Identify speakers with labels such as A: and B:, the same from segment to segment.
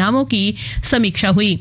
A: परिणामों की समीक्षा हुई।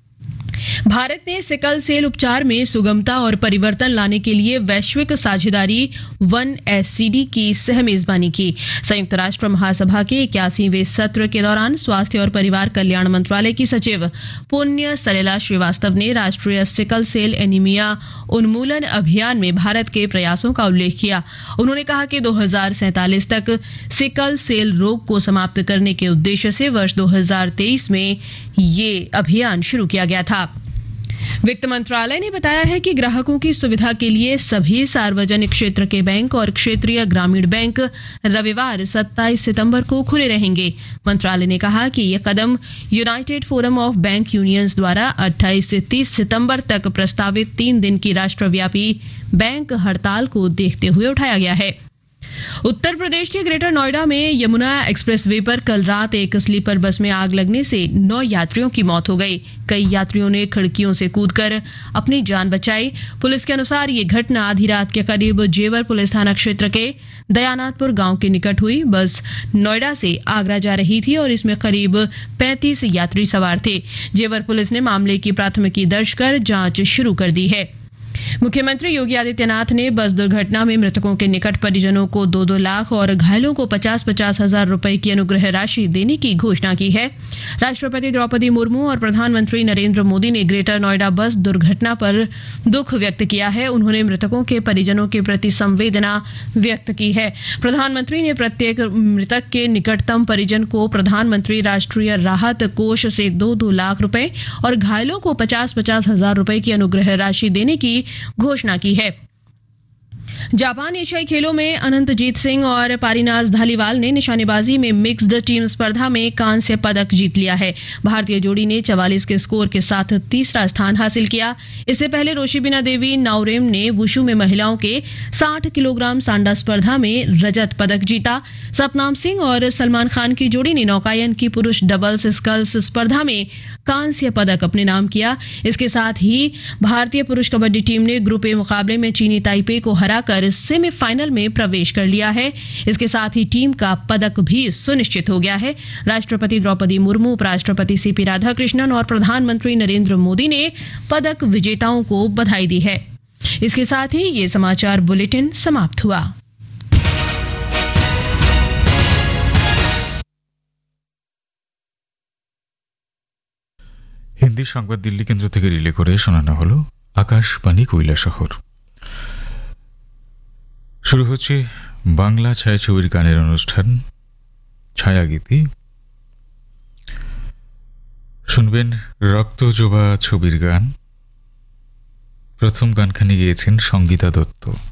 A: भारत ने सिकल सेल उपचार में सुगमता और परिवर्तन लाने के लिए वैश्विक साझेदारी 1SCD की सहमेजबानी की। संयुक्त राष्ट्र महासभा के 81वें सत्र के दौरान स्वास्थ्य और परिवार कल्याण मंत्रालय की सचिव पुण्य सलिला श्रीवास्तव ने राष्ट्रीय सिकल सेल एनीमिया उन्मूलन अभियान में भारत के प्रयासों का उल्लेख किया। उन्होंने कहा कि 2047 तक सिकल सेल रोग को समाप्त करने के उद्देश्य से वर्ष 2023 में ये अभियान शुरू किया गया था। वित्त मंत्रालय ने बताया है कि ग्राहकों की सुविधा के लिए सभी सार्वजनिक क्षेत्र के बैंक और क्षेत्रीय ग्रामीण बैंक रविवार 27 सितंबर को खुले रहेंगे। मंत्रालय ने कहा कि यह कदम United forum of bank unions द्वारा 28 से 30 सितंबर तक प्रस्तावित 3 दिन की राष्ट्रव्यापी बैंक हड़ताल को देखते हुए उठाया गया है। उत्तर प्रदेश के ग्रेटर नोएडा में यमुना एक्सप्रेसवे पर कल रात एक स्लीपर बस में आग लगने से 9 यात्रियों की मौत हो गई। कई यात्रियों ने खिड़कियों से कूदकर अपनी जान बचाई। पुलिस के अनुसार ये घटना आधी रात के करीब जेवर पुलिस थाना क्षेत्र के दयानाथपुर गांव के निकट हुई। बस नोएडा से आगरा जा रही थी और इसमें करीब 35 यात्री सवार थे। जेवर पुलिस ने मामले की प्राथमिकी दर्ज कर जांच शुरू कर दी है। मुख्यमंत्री योगी आदित्यनाथ ने बस दुर्घटना में मृतकों के निकट परिजनों को 2-2 लाख और घायलों को 50-50 हजार रुपए की अनुग्रह राशि देने की घोषणा की है। राष्ट्रपति द्रौपदी मुर्मू और प्रधानमंत्री नरेंद्र मोदी ने ग्रेटर नोएडा बस दुर्घटना पर दुख व्यक्त किया है। उन्होंने मृतकों के परिजनों के प्रति संवेदना व्यक्त की है। प्रधानमंत्री ने प्रत्येक मृतक के निकटतम परिजन को प्रधानमंत्री राष्ट्रीय राहत कोष से 2-2 लाख रुपए और घायलों को 50-50 हजार रुपए की अनुग्रह राशि देने की घोषणा की है। जापान एशियाई खेलों में अनंतजीत सिंह और पारीनाज धालीवाल ने निशानेबाजी में मिक्स्ड टीम स्पर्धा में कांस्य पदक जीत लिया है। भारतीय जोड़ी ने 44 के स्कोर के साथ तीसरा स्थान हासिल किया। इससे पहले रोशिबिना देवी नाओरेम ने वुशु में महिलाओं के 60 किलोग्राम सांडा स्पर्धा में रजत पदक जीता। सतनाम सिंह और सलमान खान की जोड़ी ने नौकायन की पुरुष डबल्स स्कल्स स्पर्धा में कांस्य पदक अपने नाम किया। इसके साथ ही भारतीय पुरुष कबड्डी टीम ने ग्रुप ए मुकाबले में चीनी ताइपे को हराकर सेमीफाइनल में प्रवेश कर लिया है। इसके साथ ही टीम का पदक भी सुनिश्चित हो गया है। राष्ट्रपति द्रौपदी मुर्मू, उपराष्ट्रपति सीपी राधाकृष्णन और प्रधानमंत्री नरेंद्र मोदी ने पदक विजेताओं को बधाई दी है। इसके साथ ही ये समाचार बुलेटिन समाप्त हुआ।
B: हिंदी संबाद दिल्ली केंद्र থেকে রিলে করে শোনানো হলো আকাশবাণী কৈলাসহর। শুরু হচ্ছে বাংলা ছায়াছবির গানের অনুষ্ঠান ছায়াগীতি। শুনবেন রক্তজবা ছবির গান। প্রথম গানখানি গেয়েছেন সঙ্গীতা দত্ত।